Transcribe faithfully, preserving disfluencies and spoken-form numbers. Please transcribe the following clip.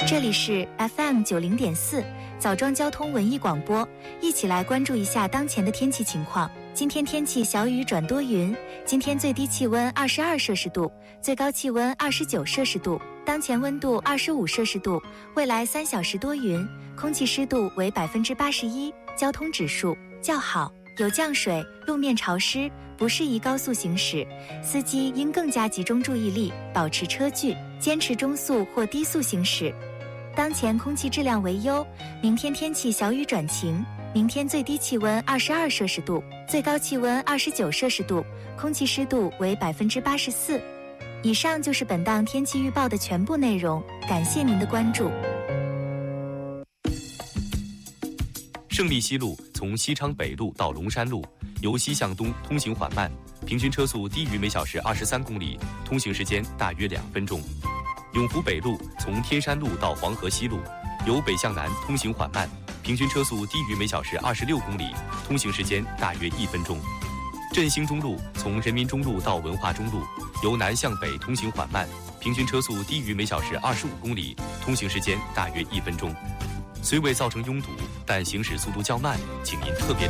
这里是 F M 九零点四枣庄交通文艺广播，一起来关注一下当前的天气情况。今天天气小雨转多云，今天最低气温二十二摄氏度，最高气温二十九摄氏度，当前温度二十五摄氏度，未来三小时多云，空气湿度为百分之八十一，交通指数较好，有降水，路面潮湿，不适宜高速行驶，司机应更加集中注意力，保持车距，坚持中速或低速行驶。当前空气质量为优，明天天气小雨转晴，明天最低气温二十二摄氏度，最高气温二十九摄氏度，空气湿度为百分之八十四。以上就是本档天气预报的全部内容，感谢您的关注。 胜利西路从西昌北路到龙山路，由西向东通行缓慢，平均车速低于每小时二十三公里，通行时间大约两分钟。永福北路从天山路到黄河西路，由北向南通行缓慢，平均车速低于每小时二十六公里，通行时间大约一分钟。振兴中路从人民中路到文化中路，由南向北通行缓慢，平均车速低于每小时二十五公里，通行时间大约一分钟。虽未造成拥堵，但行驶速度较慢，请您特别